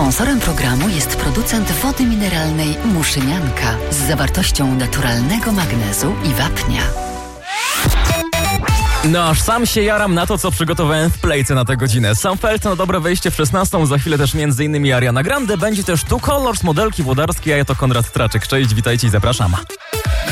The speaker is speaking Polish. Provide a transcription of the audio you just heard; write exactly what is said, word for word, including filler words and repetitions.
Sponsorem programu jest producent wody mineralnej Muszynianka z zawartością naturalnego magnezu i wapnia. No aż sam się jaram na to, co przygotowałem w Playce na tę godzinę. Sam Felt na dobre wejście w szesnastą, za chwilę też między innymi Ariana Grande, będzie też Two Colors, modelki włodarskie, a ja to Konrad Traczyk. Cześć, witajcie i zapraszam.